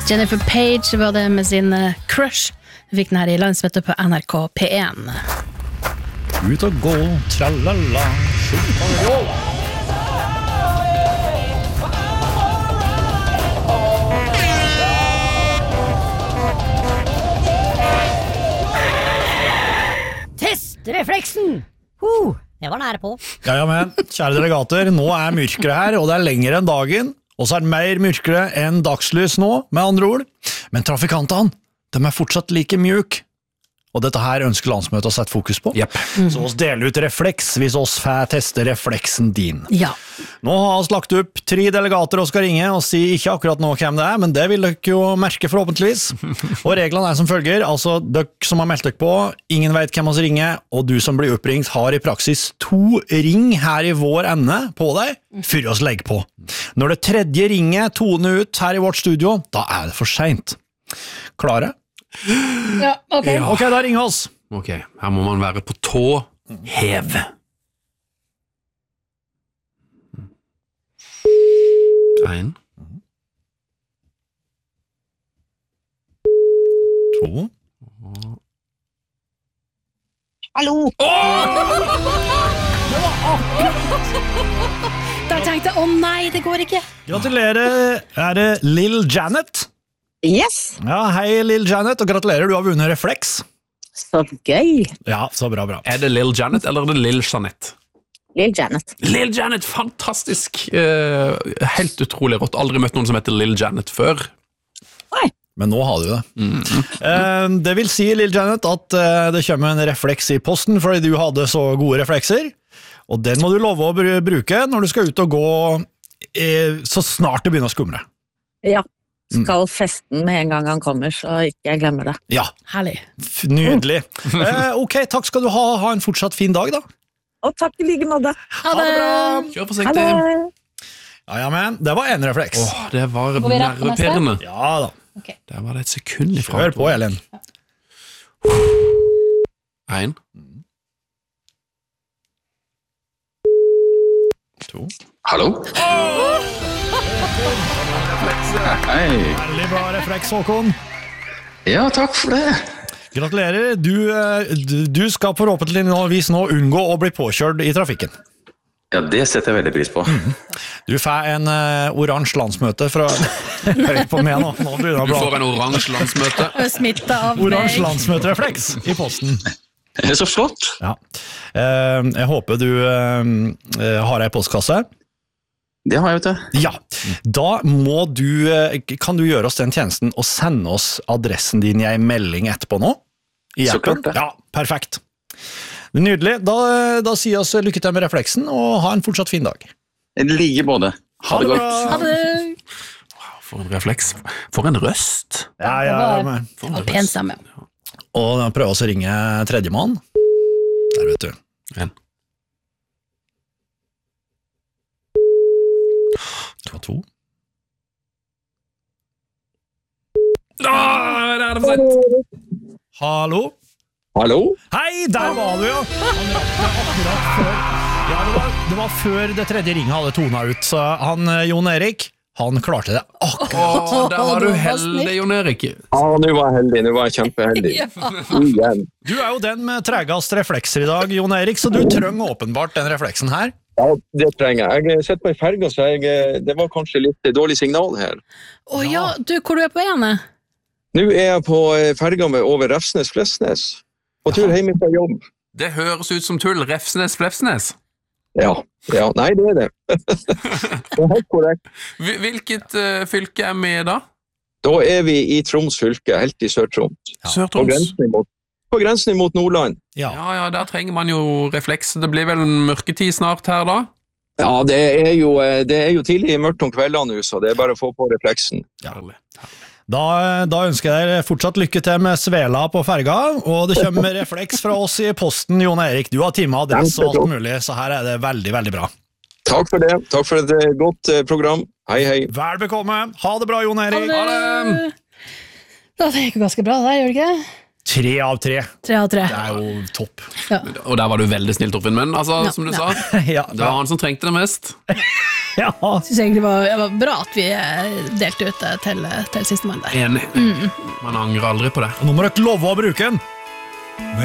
Jennifer Page var det med sin crush. Vi fikk den her i landsmøtet på NRK P1. Ut og gå, tralala, Testrefleksen! Det var nære på. Ja, men, kjære delegater, nå mørkere her, og det lenger enn dagen, og så det mer mørkere enn dagslys nå, med andre ord. Men trafikantene, de fortsatt like mjuk. Og dette her ønsker landsmøtet å sette fokus på. Yep. Så oss deler ut refleks hvis oss får teste refleksen din. Ja. Nå har vi lagt opp 3 delegater og skal ringe og si ikke akkurat nå hvem det men det vil dere jo merke forhåpentligvis. Og reglene som følger, altså dere som har meldt dere på, ingen vet hvem oss ringer, og du som blir oppringt har i praksis 2 ring her i vår ende på deg, før oss legger på. Når det 3. ringet toner ut her i vårt studio, da det for sent. Klare? Ja, ok. Ja. Ok, da ringer oss. Ok, her må man være på tå, hev. En. 2. Hallo! Da tenkte jeg, nei, det går ikke. Gratulerer, det Lil Janet? Yes! Ja, hei Lil Janet, og gratulerer, du har vunnet refleks. Så gøy! Ja, så bra. Det Lil Janet eller det Lil Jeanette? Lil Janet. Lil Janet, fantastisk! Helt utrolig rått. Aldri møtt noen som heter Lil Janet før. Men nå har du det. Det vil si, Lil Janet, at det kommer en refleks i posten, fordi du hadde så gode reflekser, og den må du love å bruke når du skal ut og gå så snart det begynner å skumre. Ja. Skal festen med en gang han kommer, så ikke jeg glemmer det. Ja, Herlig. nydelig. Ok, takk skal du ha. Ha en fortsatt fin dag, da. Og takk i like måte. Ha det bra. Kjør Ha forsiktig. det! Ja, men det var en refleks. Det var Går vi rett på neste? nervepirrende. Ja da. Ok. Der var det et sekund ifra. Hør på, Elin. En. 2. Hallo? Hei. Veldig bra refleks, Håkon. Ja, takk for det. Gratulerer. Du skal forhåpentligvis nå unngå å bli påkjørt i trafikken. Ja, det setter jeg veldig pris på. Du får en oransje landsmøte fra... Hør på meg nå. Nå begynner det å Du bla. får en oransje landsmøte. Smittet av Oransje meg. landsmøterefleks i posten. Det så flott. Ja. Jeg håper du har ei postkasse. Det har jeg, vet du. Ja, da må kan du gjøre oss den tjenesten og sende oss adressen din i en melding etterpå nå? I Så appen? klart det. Ja, perfekt. Nydelig. Da sier oss lykke til med refleksen, og ha en fortsatt fin dag. Like både. Ha det godt. Ha det. For en refleks. For en røst. Ja, men. For en Og pen stemme. Og prøve oss å ringe tredjemann. Der vet du. En. 2. Det det for sent. Hallo? Hallo? Hei, der var du jo! Han rakk det akkurat før. Ja, det var før det 3. ringet hadde tona ut, så Jon Erik, han klarte det akkurat. Der var du Du var heldig, snill. Jon Erik. Ja, nå var jeg heldig. Nå var jeg kjempeheldig. Igjen. Du jo den med tregast reflekser i dag, Jon Erik, så du trenger åpenbart den refleksen her. Ja, det trenger jeg. Jeg sitter på en ferge, så det var kanskje litt dårlig signal her. Ja, du, hvor du på ene? Nå jeg på ferga med over Refsnes-Flesnes. På tur hjemme fra jobb. Det høres ut som tull. Refsnes, Flefsnes. Ja, nei, det det. Det helt korrekt. Hvilket fylke med da? Da vi i Troms fylke, helt i Sør-Troms. På Sør-Troms. grensen mot Nordland. Ja. Ja, der trenger man jo refleks. Det blir vel en mørketid snart her da? Ja, det er jo tidlig mørkt om kveldene nå, så det er bare å få på refleksen. Herlig. Da ønsker jeg dere fortsatt lykke til med svela på ferga, og det kommer refleks fra oss i posten, Jon Erik. Du har time adresse og alt mulig, så her det veldig, veldig bra. Takk for det. Takk for et godt program. Hei, hei. Vel bekomme. Ha det bra, Jon Erik. Ha det! Da, det gikk jo ganske bra, det gjør det ikke det? 3 av 3. 3 av 3. Det er jo topp. Og der var du veldig snill, Torfinn, men altså, som du sa, Ja, det var han som trengte det mest. ja. Synes egentlig det var bra at vi delte ut det til sistemann der. Enig. Man angrer aldri på det. Og nå må dere love å bruke den.